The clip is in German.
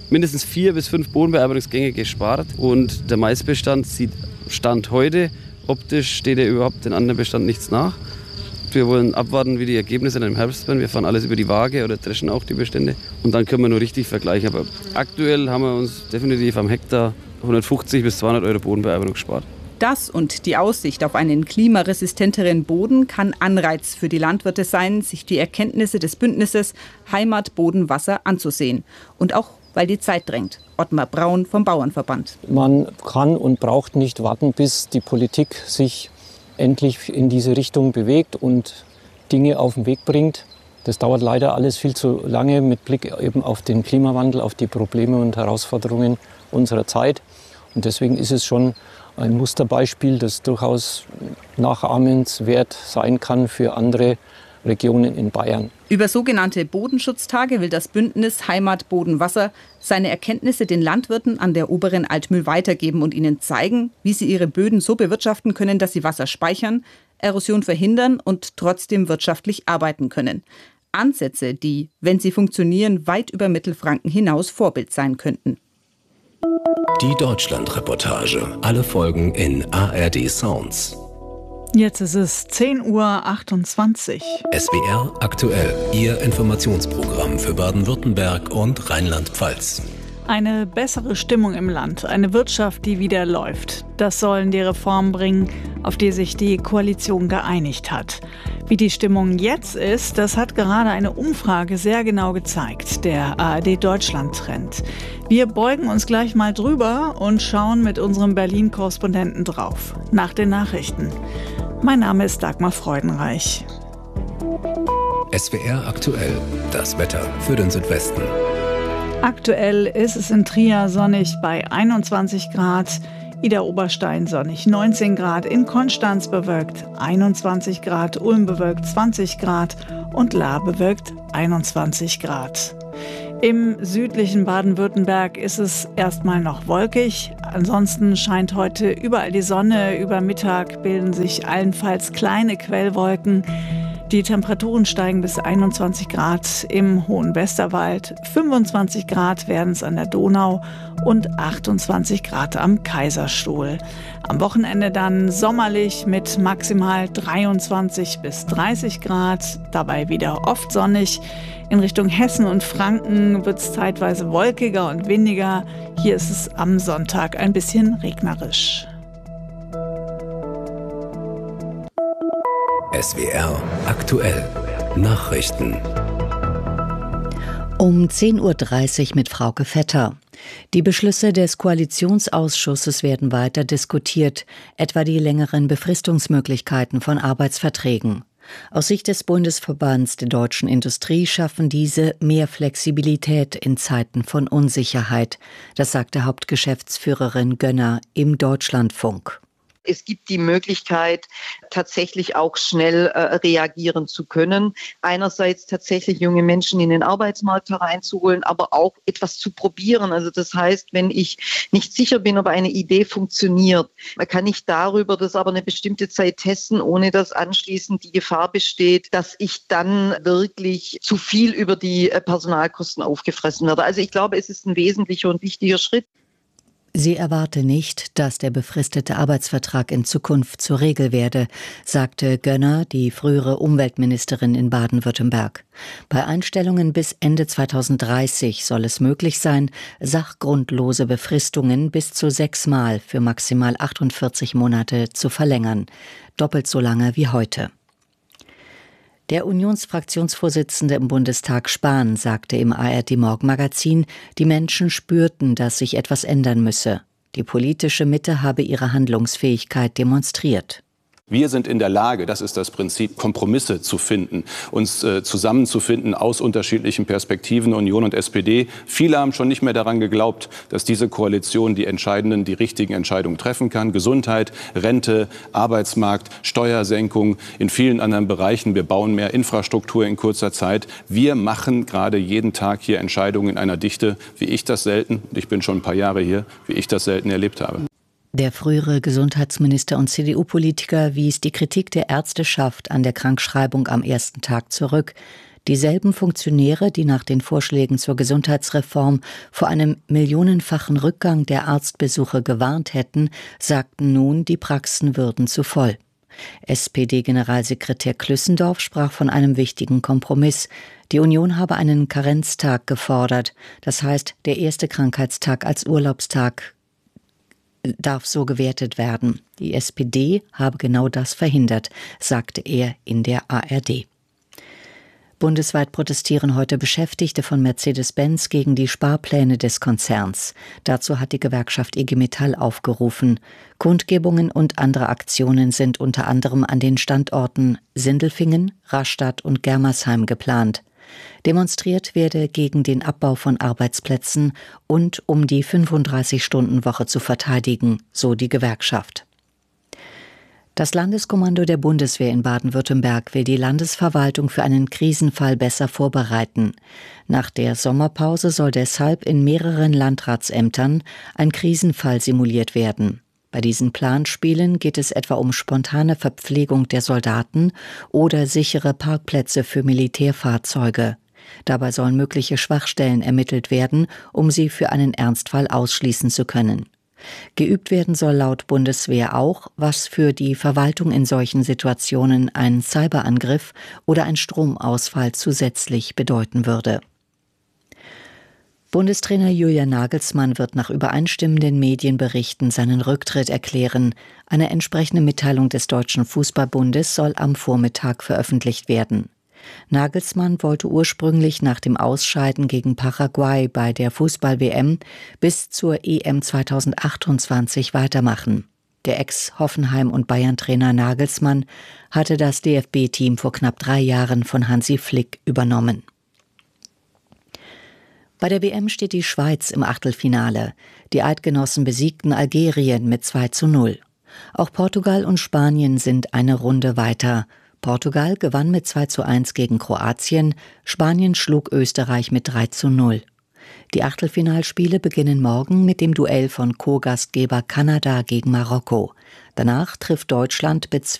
mindestens 4 bis 5 Bodenbearbeitungsgänge gespart. Und der Maisbestand sieht Stand heute, optisch steht ja überhaupt den anderen Bestand nichts nach. Wir wollen abwarten, wie die Ergebnisse dann im Herbst werden. Wir fahren alles über die Waage oder dreschen auch die Bestände. Und dann können wir nur richtig vergleichen. Aber aktuell haben wir uns definitiv am Hektar 150 bis 200 Euro Bodenbearbeitung gespart. Das und die Aussicht auf einen klimaresistenteren Boden kann Anreiz für die Landwirte sein, sich die Erkenntnisse des Bündnisses Heimat, Boden, Wasser anzusehen. Und auch, weil die Zeit drängt. Ottmar Braun vom Bauernverband. Man kann und braucht nicht warten, bis die Politik sich endlich in diese Richtung bewegt und Dinge auf den Weg bringt. Das dauert leider alles viel zu lange mit Blick eben auf den Klimawandel, auf die Probleme und Herausforderungen unserer Zeit. Und deswegen ist es schon ein Musterbeispiel, das durchaus nachahmenswert sein kann für andere Regionen in Bayern. Über sogenannte Bodenschutztage will das Bündnis Heimat, Boden, Wasser seine Erkenntnisse den Landwirten an der oberen Altmühl weitergeben und ihnen zeigen, wie sie ihre Böden so bewirtschaften können, dass sie Wasser speichern, Erosion verhindern und trotzdem wirtschaftlich arbeiten können. Ansätze, die, wenn sie funktionieren, weit über Mittelfranken hinaus Vorbild sein könnten. Die Deutschland-Reportage. Alle Folgen in ARD Sounds. Jetzt ist es 10:28 Uhr. SWR aktuell. Ihr Informationsprogramm für Baden-Württemberg und Rheinland-Pfalz. Eine bessere Stimmung im Land, eine Wirtschaft, die wieder läuft. Das sollen die Reformen bringen, auf die sich die Koalition geeinigt hat. Wie die Stimmung jetzt ist, das hat gerade eine Umfrage sehr genau gezeigt, der ARD-Deutschland-Trend. Wir beugen uns gleich mal drüber und schauen mit unserem Berlin-Korrespondenten drauf. Nach den Nachrichten. Mein Name ist Dagmar Freudenreich. SWR aktuell. Das Wetter für den Südwesten. Aktuell ist es in Trier sonnig bei 21 Grad, Idar-Oberstein sonnig 19 Grad, in Konstanz bewölkt 21 Grad, Ulm bewölkt 20 Grad und Lahr bewölkt 21 Grad. Im südlichen Baden-Württemberg ist es erstmal noch wolkig. Ansonsten scheint heute überall die Sonne. Über Mittag bilden sich allenfalls kleine Quellwolken. Die Temperaturen steigen bis 21 Grad im Hohen Westerwald, 25 Grad werden es an der Donau und 28 Grad am Kaiserstuhl. Am Wochenende dann sommerlich mit maximal 23 bis 30 Grad, dabei wieder oft sonnig. In Richtung Hessen und Franken wird es zeitweise wolkiger und windiger. Hier ist es am Sonntag ein bisschen regnerisch. SWR aktuell. Nachrichten. Um 10:30 Uhr mit Frauke Vetter. Die Beschlüsse des Koalitionsausschusses werden weiter diskutiert, etwa die längeren Befristungsmöglichkeiten von Arbeitsverträgen. Aus Sicht des Bundesverbands der deutschen Industrie schaffen diese mehr Flexibilität in Zeiten von Unsicherheit. Das sagte Hauptgeschäftsführerin Gönner im Deutschlandfunk. Es gibt die Möglichkeit, tatsächlich auch schnell reagieren zu können. Einerseits tatsächlich junge Menschen in den Arbeitsmarkt hereinzuholen, aber auch etwas zu probieren. Also das heißt, wenn ich nicht sicher bin, ob eine Idee funktioniert, kann ich darüber das aber eine bestimmte Zeit testen, ohne dass anschließend die Gefahr besteht, dass ich dann wirklich zu viel über die Personalkosten aufgefressen werde. Also ich glaube, es ist ein wesentlicher und wichtiger Schritt. Sie erwarte nicht, dass der befristete Arbeitsvertrag in Zukunft zur Regel werde, sagte Gönner, die frühere Umweltministerin in Baden-Württemberg. Bei Einstellungen bis Ende 2030 soll es möglich sein, sachgrundlose Befristungen bis zu 6-mal für maximal 48 Monate zu verlängern, doppelt so lange wie heute. Der Unionsfraktionsvorsitzende im Bundestag Spahn sagte im ARD-Morgenmagazin, die Menschen spürten, dass sich etwas ändern müsse. Die politische Mitte habe ihre Handlungsfähigkeit demonstriert. Wir sind in der Lage, das ist das Prinzip, Kompromisse zu finden, uns zusammenzufinden aus unterschiedlichen Perspektiven, Union und SPD. Viele haben schon nicht mehr daran geglaubt, dass diese Koalition die richtigen Entscheidungen treffen kann. Gesundheit, Rente, Arbeitsmarkt, Steuersenkung, in vielen anderen Bereichen. Wir bauen mehr Infrastruktur in kurzer Zeit. Wir machen gerade jeden Tag hier Entscheidungen in einer Dichte, wie ich das selten, ich bin schon ein paar Jahre hier, wie ich das selten erlebt habe. Der frühere Gesundheitsminister und CDU-Politiker wies die Kritik der Ärzteschaft an der Krankschreibung am ersten Tag zurück. Dieselben Funktionäre, die nach den Vorschlägen zur Gesundheitsreform vor einem millionenfachen Rückgang der Arztbesuche gewarnt hätten, sagten nun, die Praxen würden zu voll. SPD-Generalsekretär Klüssendorf sprach von einem wichtigen Kompromiss. Die Union habe einen Karenztag gefordert. Das heißt, der erste Krankheitstag als Urlaubstag darf so gewertet werden. Die SPD habe genau das verhindert, sagte er in der ARD. Bundesweit protestieren heute Beschäftigte von Mercedes-Benz gegen die Sparpläne des Konzerns. Dazu hat die Gewerkschaft IG Metall aufgerufen. Kundgebungen und andere Aktionen sind unter anderem an den Standorten Sindelfingen, Rastatt und Germersheim geplant. Demonstriert werde gegen den Abbau von Arbeitsplätzen und um die 35-Stunden-Woche zu verteidigen, so die Gewerkschaft. Das Landeskommando der Bundeswehr in Baden-Württemberg will die Landesverwaltung für einen Krisenfall besser vorbereiten. Nach der Sommerpause soll deshalb in mehreren Landratsämtern ein Krisenfall simuliert werden. Bei diesen Planspielen geht es etwa um spontane Verpflegung der Soldaten oder sichere Parkplätze für Militärfahrzeuge. Dabei sollen mögliche Schwachstellen ermittelt werden, um sie für einen Ernstfall ausschließen zu können. Geübt werden soll laut Bundeswehr auch, was für die Verwaltung in solchen Situationen ein Cyberangriff oder ein Stromausfall zusätzlich bedeuten würde. Bundestrainer Julian Nagelsmann wird nach übereinstimmenden Medienberichten seinen Rücktritt erklären. Eine entsprechende Mitteilung des Deutschen Fußballbundes soll am Vormittag veröffentlicht werden. Nagelsmann wollte ursprünglich nach dem Ausscheiden gegen Paraguay bei der Fußball-WM bis zur EM 2028 weitermachen. Der Ex-Hoffenheim- und Bayern-Trainer Nagelsmann hatte das DFB-Team vor knapp 3 Jahren von Hansi Flick übernommen. Bei der WM steht die Schweiz im Achtelfinale. Die Eidgenossen besiegten Algerien mit 2:0. Auch Portugal und Spanien sind eine Runde weiter. Portugal gewann mit 2:1 gegen Kroatien, Spanien schlug Österreich mit 3:0. Die Achtelfinalspiele beginnen morgen mit dem Duell von Co-Gastgeber Kanada gegen Marokko. Danach trifft Deutschland